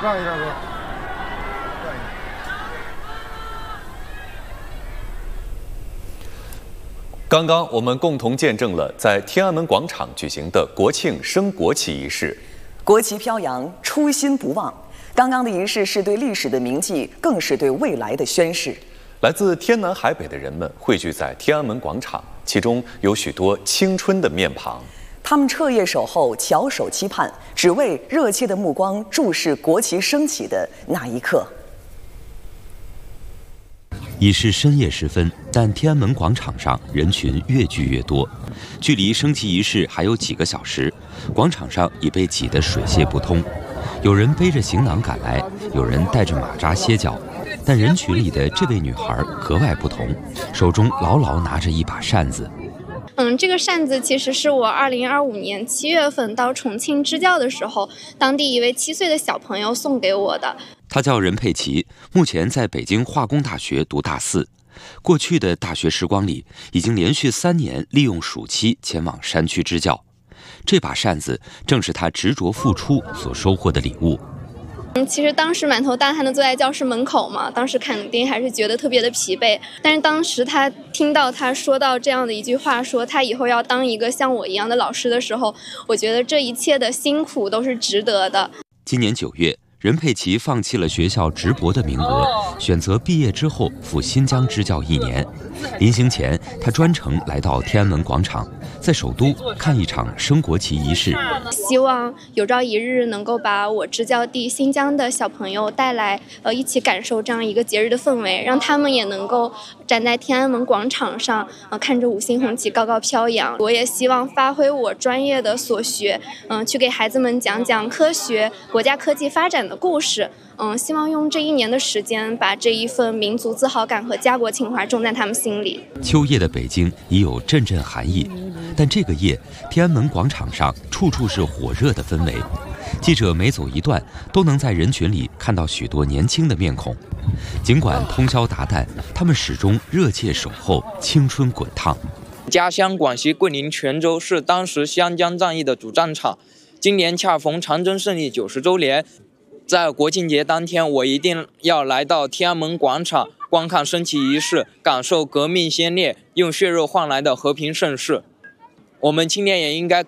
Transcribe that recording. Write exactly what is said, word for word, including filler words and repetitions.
转一下哥。 刚刚我们共同见证了在天安门广场举行的国庆升国旗仪式， 国旗飘扬，初心不忘。刚刚的仪式是对历史的铭记，更是对未来的宣誓。 来自天南海北的人们汇聚在天安门广场，其中有许多青春的面庞。 他们彻夜守候，翘首期盼，只为热切的目光注视国旗升起的那一刻。 已是深夜时分，但天安门广场上人群越聚越多。距离升旗仪式还有几个小时，广场上已被挤得水泄不通。有人背着行囊赶来，有人带着马扎歇脚。但人群里的这位女孩格外不同，手中牢牢拿着一把扇子。 嗯，这个扇子其实是我二零二五年七月份到重庆支教的时候，当地一位七岁的小朋友送给我的。 他叫任佩琪，目前在北京化工大学读大四。过去的大学时光里，已经连续三年利用暑期前往山区支教。这把扇子正是他执着付出所收获的礼物。 嗯，其实当时满头大汗的坐在教室门口嘛，当时肯定还是觉得特别的疲惫。但是当时他听到他说到这样的一句话，说他以后要当一个像我一样的老师的时候，我觉得这一切的辛苦都是值得的。 今年九月，任佩琪放弃了学校直博的名额，选择毕业之后赴新疆支教一年。临行前，他专程来到天安门广场，在首都看一场升国旗仪式。 希望有朝一日能够把我支教地新疆的小朋友带来，呃，一起感受这样一个节日的氛围，让他们也能够站在天安门广场上，呃，看着五星红旗高高飘扬。我也希望发挥我专业的所学，嗯、呃，去给孩子们讲讲科学、国家科技发展的故事。嗯，希望用这一年的时间，把这一份民族自豪感和家国情怀种在他们心里。 秋夜的北京已有阵阵寒意，但这个夜，天安门广场上处处是火热的氛围。记者每走一段，都能在人群里看到许多年轻的面孔。尽管通宵达旦，他们始终热切守候，青春滚烫。 家乡广西桂林泉州是当时湘江战役的主战场，今年恰逢长征胜利九十周年。在国庆节当天，我一定要来到天安门广场观看升旗仪式，感受革命先烈用血肉换来的和平盛世。我们青年也应该